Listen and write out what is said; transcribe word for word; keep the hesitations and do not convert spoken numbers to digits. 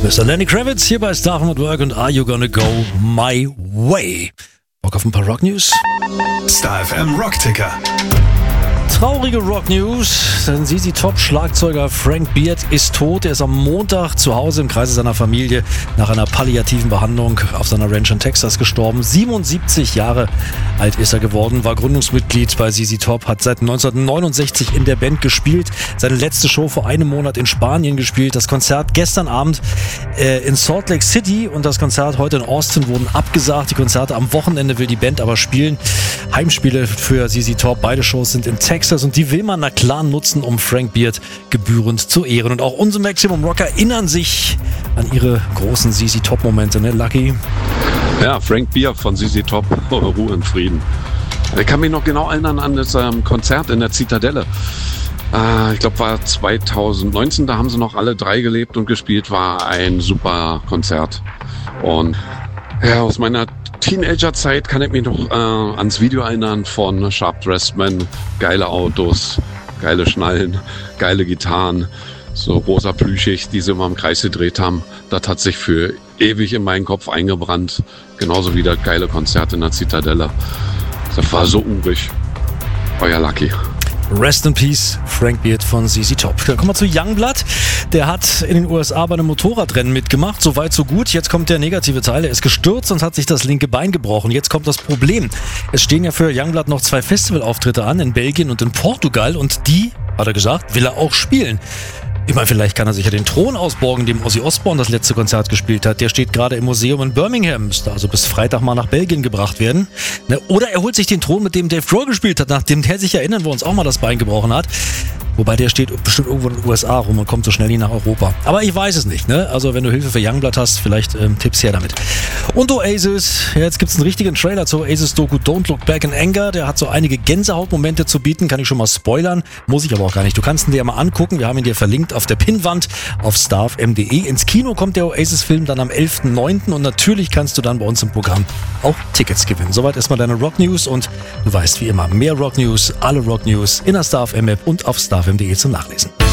Mister Lenny Kravitz hier bei Star at Work und Are You Gonna Go My Way? Bock auf ein paar Rock News? Star F M Rock Ticker. Traurige Rock News, denn Z Z Top Schlagzeuger Frank Beard ist tot. Er ist am Montag zu Hause im Kreise seiner Familie nach einer palliativen Behandlung auf seiner Ranch in Texas gestorben. siebenundsiebzig Jahre alt ist er geworden, war Gründungsmitglied bei Z Z Top, hat seit neunzehnhundertneunundsechzig in der Band gespielt, seine letzte Show vor einem Monat in Spanien gespielt, das Konzert gestern Abend äh, in Salt Lake City und das Konzert heute in Austin wurden abgesagt. Die Konzerte am Wochenende will die Band aber spielen. Heimspiele für Z Z Top, beide Shows sind in Texas und die will man na klar nutzen, um Frank Beard gebührend zu ehren. Und auch unsere Maximum Rocker erinnern sich an ihre großen Z Z Top-Momente, ne, Lucky? Ja, Frank Beard von Z Z Top, Ruhe in Frieden. Ich kann mich noch genau erinnern an das ähm, Konzert in der Zitadelle. Äh, ich glaube, war zweitausendneunzehn, da haben sie noch alle drei gelebt und gespielt, war ein super Konzert. Und ja, aus meiner Teenagerzeit kann ich mich noch äh, ans Video erinnern von Sharp Dressed Men. Geile Autos, geile Schnallen, geile Gitarren, so rosa plüschig, die sie immer im Kreis gedreht haben. Das hat sich für ewig in meinen Kopf eingebrannt. Genauso wie das geile Konzert in der Zitadelle. Das war so urig. Euer Lucky. Rest in Peace, Frank Beard von Z Z Top. Dann kommen wir zu Youngblood. Der hat in den U S A bei einem Motorradrennen mitgemacht. So weit, so gut. Jetzt kommt der negative Teil. Er ist gestürzt und hat sich das linke Bein gebrochen. Jetzt kommt das Problem. Es stehen ja für Youngblood noch zwei Festivalauftritte an, in Belgien und in Portugal. Und die, hat er gesagt, will er auch spielen. Ich meine, vielleicht kann er sich ja den Thron ausborgen, dem Ozzy Osbourne das letzte Konzert gespielt hat. Der steht gerade im Museum in Birmingham, müsste also bis Freitag mal nach Belgien gebracht werden. Ne? Oder er holt sich den Thron, mit dem Dave Grohl gespielt hat, nachdem der sich erinnern, wo uns auch mal das Bein gebrochen hat. Wobei der steht bestimmt irgendwo in den U S A rum und kommt so schnell nie nach Europa. Aber ich weiß es nicht, ne? Also wenn du Hilfe für Youngblood hast, vielleicht ähm, Tipps her damit. Und Oasis, ja, jetzt gibt es einen richtigen Trailer zur Oasis-Doku Don't Look Back in Anger. Der hat so einige Gänsehautmomente zu bieten, kann ich schon mal spoilern. Muss ich aber auch gar nicht. Du kannst ihn dir ja mal angucken. Wir haben ihn dir verlinkt auf der Pinnwand auf star f m punkt d e. Ins Kino kommt der Oasis-Film dann am elften neunten und natürlich kannst du dann bei uns im Programm auch Tickets gewinnen. Soweit erstmal deine Rock News und du weißt wie immer, mehr Rock News, alle Rock News in der Star F M App und auf star f m punkt d e zum Nachlesen.